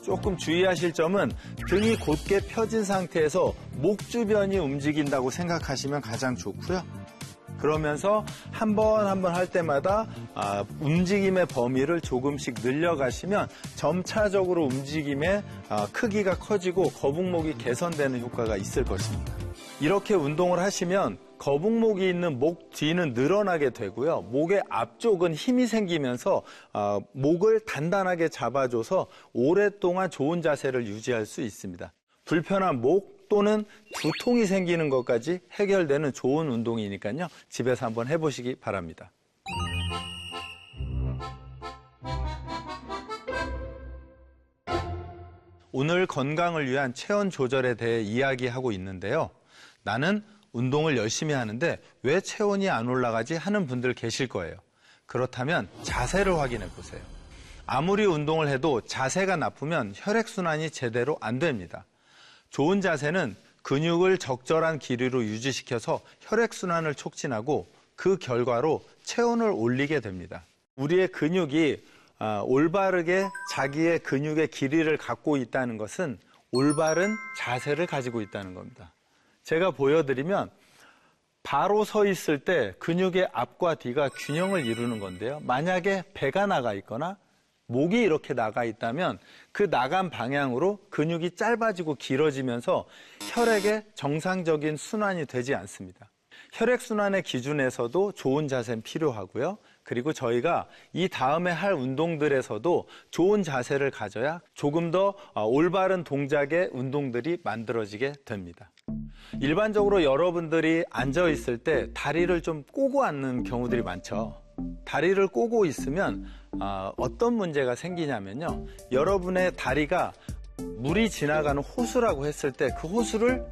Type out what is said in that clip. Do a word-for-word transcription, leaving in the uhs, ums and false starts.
조금 주의하실 점은 등이 곧게 펴진 상태에서 목 주변이 움직인다고 생각하시면 가장 좋고요. 그러면서 한 번 한 번 할 때마다 아, 움직임의 범위를 조금씩 늘려가시면 점차적으로 움직임의 아, 크기가 커지고 거북목이 개선되는 효과가 있을 것입니다. 이렇게 운동을 하시면 거북목이 있는 목 뒤는 늘어나게 되고요. 목의 앞쪽은 힘이 생기면서 어, 목을 단단하게 잡아줘서 오랫동안 좋은 자세를 유지할 수 있습니다. 불편한 목 또는 두통이 생기는 것까지 해결되는 좋은 운동이니까요. 집에서 한번 해보시기 바랍니다. 오늘 건강을 위한 체온 조절에 대해 이야기하고 있는데요. 나는 운동을 열심히 하는데 왜 체온이 안 올라가지 하는 분들 계실 거예요. 그렇다면 자세를 확인해 보세요. 아무리 운동을 해도 자세가 나쁘면 혈액순환이 제대로 안 됩니다. 좋은 자세는 근육을 적절한 길이로 유지시켜서 혈액순환을 촉진하고 그 결과로 체온을 올리게 됩니다. 우리의 근육이 올바르게 자기의 근육의 길이를 갖고 있다는 것은 올바른 자세를 가지고 있다는 겁니다. 제가 보여드리면 바로 서 있을 때 근육의 앞과 뒤가 균형을 이루는 건데요. 만약에 배가 나가 있거나 목이 이렇게 나가 있다면 그 나간 방향으로 근육이 짧아지고 길어지면서 혈액의 정상적인 순환이 되지 않습니다. 혈액순환의 기준에서도 좋은 자세는 필요하고요. 그리고 저희가 이 다음에 할 운동들에서도 좋은 자세를 가져야 조금 더 올바른 동작의 운동들이 만들어지게 됩니다. 일반적으로 여러분들이 앉아 있을 때 다리를 좀 꼬고 앉는 경우들이 많죠. 다리를 꼬고 있으면 어떤 문제가 생기냐면요. 여러분의 다리가 물이 지나가는 호수라고 했을 때 그 호수를